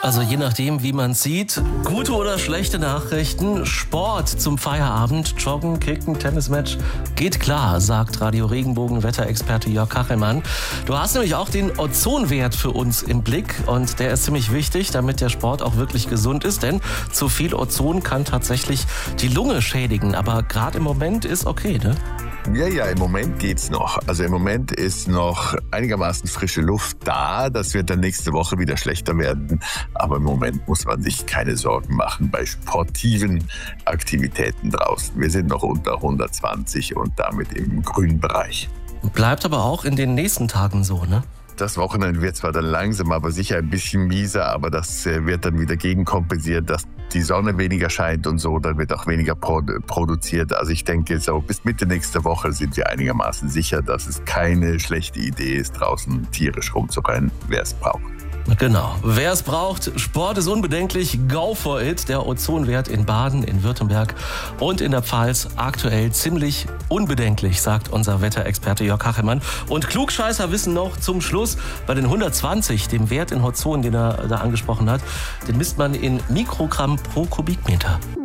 Also je nachdem, wie man sieht, gute oder schlechte Nachrichten, Sport zum Feierabend, Joggen, Kicken, Tennismatch, geht klar, sagt Radio Regenbogen Wetterexperte Jörg Kachelmann. Du hast nämlich auch den Ozonwert für uns im Blick und der ist ziemlich wichtig, damit der Sport auch wirklich gesund ist, denn zu viel Ozon kann tatsächlich die Lunge schädigen, aber gerade im Moment ist okay, ne? Ja, im Moment geht's noch. Also im Moment ist noch einigermaßen frische Luft da. Das wird dann nächste Woche wieder schlechter werden. Aber im Moment muss man sich keine Sorgen machen bei sportiven Aktivitäten draußen. Wir sind noch unter 120 und damit im grünen Bereich. Bleibt aber auch in den nächsten Tagen so, ne? Das Wochenende wird zwar dann langsam, aber sicher ein bisschen mieser, aber das wird dann wieder gegenkompensiert, dass die Sonne weniger scheint und so, dann wird auch weniger produziert. Also ich denke, so bis Mitte nächster Woche sind wir einigermaßen sicher, dass es keine schlechte Idee ist, draußen tierisch rumzurennen, wer es braucht. Genau. Wer es braucht, Sport ist unbedenklich, go for it. Der Ozonwert in Baden, in Württemberg und in der Pfalz aktuell ziemlich unbedenklich, sagt unser Wetterexperte Jörg Kachelmann. Und Klugscheißer wissen noch zum Schluss, bei den 120, dem Wert in Ozon, den er da angesprochen hat, den misst man in Mikrogramm pro Kubikmeter.